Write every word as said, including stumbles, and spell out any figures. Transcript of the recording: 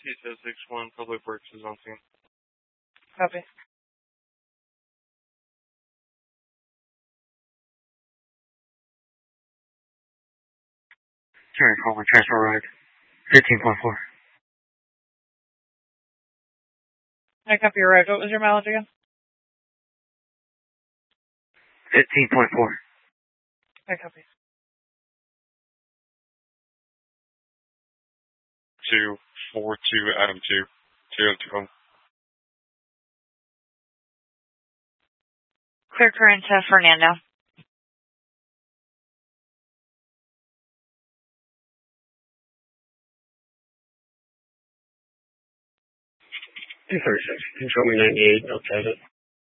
T says six one, Public Works is on scene. Copy. Sorry, call my transfer ride. fifteen point four. I copy your ride. What was your mileage again? fifteen point four. I copy. Two, four, two, Adam two. Zero two home. Clear current to Fernando. two thirty-six. Control me ninety-eight. I'll take it.